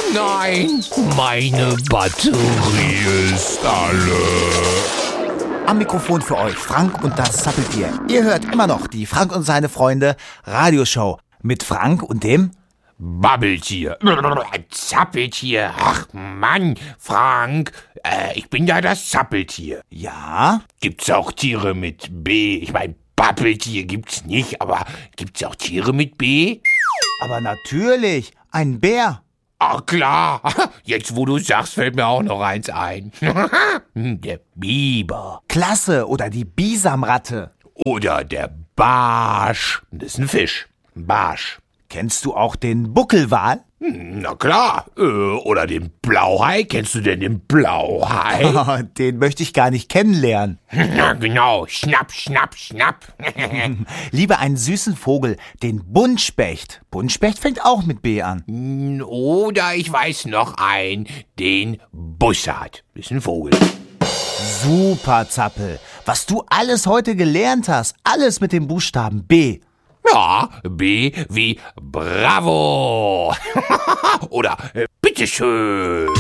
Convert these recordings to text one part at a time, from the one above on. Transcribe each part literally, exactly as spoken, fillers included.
Nein, meine Batterie ist alle. Am Mikrofon für euch Frank und das Zappeltier. Ihr hört immer noch die Frank und seine Freunde Radioshow mit Frank und dem Babbeltier. Zappeltier. Ach Mann, Frank, äh, ich bin ja das Zappeltier. Ja? Gibt's auch Tiere mit B? Ich mein, Babbeltier gibt's nicht, aber gibt's auch Tiere mit B? Aber natürlich, ein Bär. Ah, klar. Jetzt, wo du sagst, fällt mir auch noch eins ein. Der Biber. Klasse, oder die Bisamratte. Oder der Barsch. Das ist ein Fisch. Ein Barsch. Kennst du auch den Buckelwal? Na klar. Äh, oder den Blauhai. Kennst du denn den Blauhai? Den möchte ich gar nicht kennenlernen. Na genau. Schnapp, schnapp, schnapp. Lieber einen süßen Vogel, den Buntspecht. Buntspecht fängt auch mit B an. Oder ich weiß noch einen, den Bussard. Ist ein Vogel. Super, Zappel. Was du alles heute gelernt hast, alles mit dem Buchstaben B. Ja, B wie Bravo. Oder äh, Bitteschön.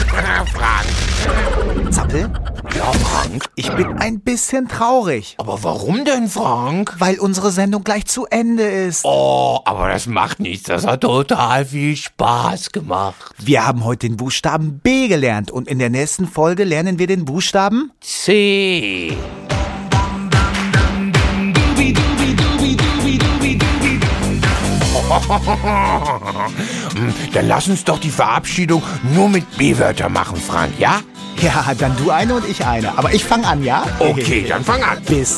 Frank. Zappel? Ja, Frank. Ich bin ein bisschen traurig, Aber warum denn, Frank? weil unsere Sendung gleich zu Ende ist. Oh, aber das macht nichts. Das hat total viel Spaß gemacht. Wir haben heute den Buchstaben B gelernt und in der nächsten Folge lernen wir den Buchstaben C. Dann lass uns doch die Verabschiedung nur mit B-Wörtern machen, Frank, ja? Ja, dann du eine und ich eine. Aber ich fange an, ja? Okay, dann fang an. Bis